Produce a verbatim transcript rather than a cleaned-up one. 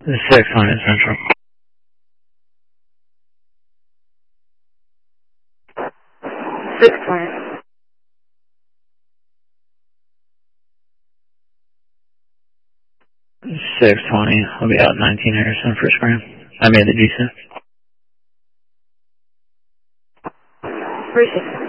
six twenty Central. six twenty. six twenty. I'll be out nineteen Harrison for scram. I made the G six. Appreciate it.